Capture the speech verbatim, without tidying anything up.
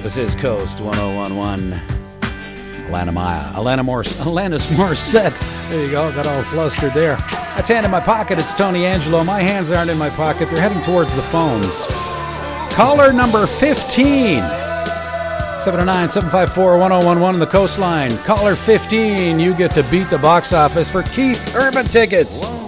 This is Coast one oh one one. Alana Maya. Alana Morse. Alanis Morissette. There you go. Got all flustered there. That's Hand in My Pocket. It's Tony Angelo. My hands aren't in my pocket. They're heading towards the phones. Caller number fifteen. seven oh nine, seven five four, one oh one one on the coastline. Caller fifteen. You get to beat the box office for Keith Urban tickets.